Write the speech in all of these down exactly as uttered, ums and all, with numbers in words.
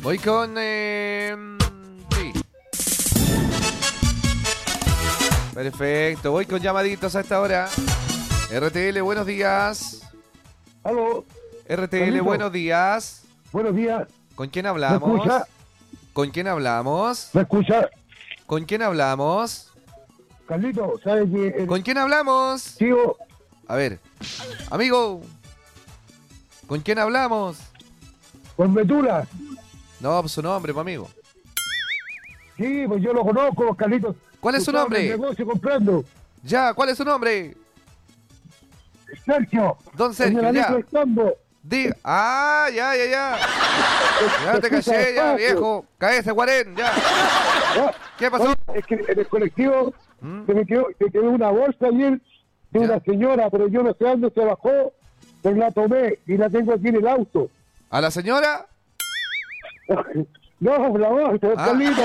Voy con... Eh, sí. Perfecto, voy con llamaditos a esta hora. R T L, buenos días. Aló. R T L, Carlito. buenos días. Buenos días. ¿Con quién ¿Me hablamos? escucha? ¿Con quién hablamos? ¿Me escucha? ¿Con quién hablamos? Carlito, ¿sabes que el ¿Con quién hablamos? tío A ver, amigo, ¿con quién hablamos? con Betula? No, pues su nombre, pues, amigo. Sí, pues yo lo conozco, Carlito. ¿Cuál es su Estaba en nombre? el negocio comprando. Ya, ¿cuál es su nombre? Sergio. Don Sergio, en el ya. Anico Estambo. Di ah, ya, ya, ya. Ya te caché, ya, viejo. Caese, Guarén, ya. Ah, ¿Qué pasó? oye, es que en el colectivo ¿Mm? se me quedó, se quedó una bolsa ayer de Ya. una señora, pero yo no sé dónde se bajó, pues la tomé y la tengo aquí en el auto. ¿A la señora? No, la bolsa, Ah. Carlito.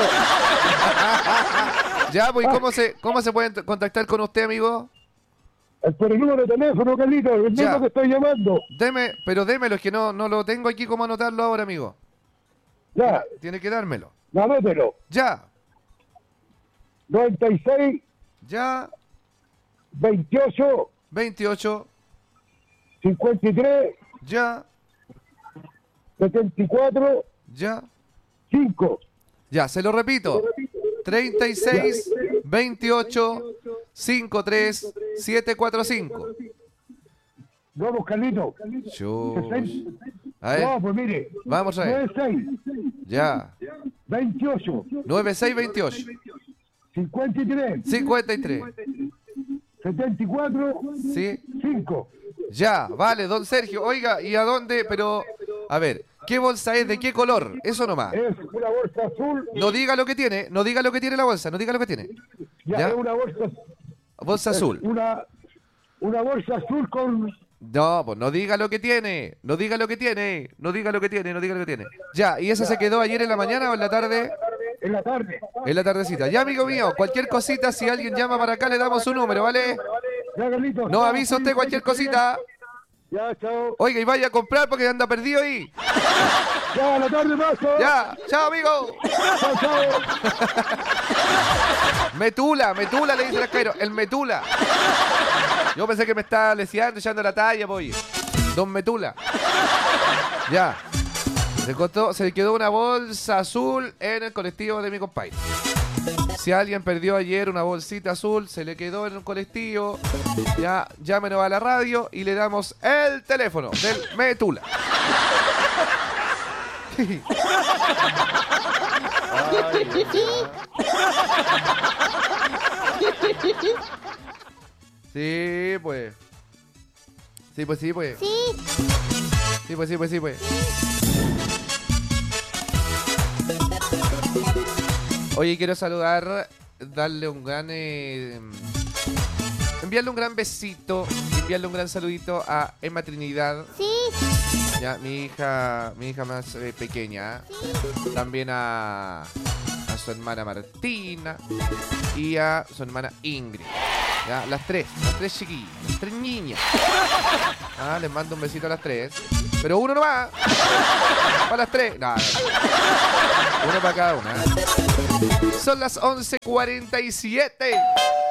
Ya, pues, ¿y cómo se, cómo se pueden t- contactar con usted, amigo? Por el número de teléfono, Carlito, el Ya. mismo que estoy llamando. Deme, pero démelo, es que no, no lo tengo aquí como anotarlo ahora, amigo. Ya, Tiene que dármelo. anótelo. Ya, noventa y seis, ya, veintiocho, veintiocho, cincuenta y tres, ya, setenta y cuatro, ya. cinco. Ya, se lo repito. treinta y seis, veintiocho, cincuenta y tres, setecientos cuarenta y cinco. Vamos, Carlito. Chush. A ver, No, pues mire. vamos a ver. noventa y seis, Ya. veintiocho, nueve seis veintiocho, cincuenta y tres, cincuenta y tres. setenta y cuatro, Sí. cinco. Ya, vale, don Sergio. Oiga, ¿y a dónde? Pero, a ver, ¿qué bolsa es? ¿De qué color? Eso nomás. Es una bolsa azul. No diga lo que tiene, no diga lo que tiene la bolsa, no diga lo que tiene. Ya, ¿Ya? es una bolsa. Bolsa es azul. Una, una bolsa azul con. No, pues no diga lo que tiene, no diga lo que tiene, no diga lo que tiene, no diga lo que tiene. Ya, ¿y esa se quedó ayer en la mañana o en la tarde? En la tarde. En la tardecita. Ya, amigo mío, cualquier cosita, si alguien llama para acá, le damos su número, ¿vale? Ya, Carlito. No avisa usted cualquier cosita. Ya, chao. Oiga, y vaya a comprar porque anda perdido ahí. Ya, a la tarde paso. Ya, chao, amigo. Chao, chao. Metula, Metula le dice la Cairo, el Metula. Yo pensé que me estaba leseando, echando la talla, voy. Don Metula. Ya. Se, costó, se quedó una bolsa azul en el colectivo de mi compadre. Si alguien perdió ayer una bolsita azul, se le quedó en un colectivo, ya llámenos a la radio y le damos el teléfono del Metula. Ay, sí, pues. Sí, pues, sí, pues. Sí, pues, sí, pues, sí, pues. Oye, quiero saludar, darle un gran... Eh, enviarle un gran besito, enviarle un gran saludito a Emma Trinidad. Sí, Ya, mi hija, mi hija más eh, pequeña. También a, a su hermana Martina y a su hermana Ingrid. Ya, las tres, las tres chiquillas, las tres niñas. Ah, les mando un besito a las tres. Pero uno nomás. Para las tres. No, no, no. Uno para cada una. Son las once cuarenta y siete.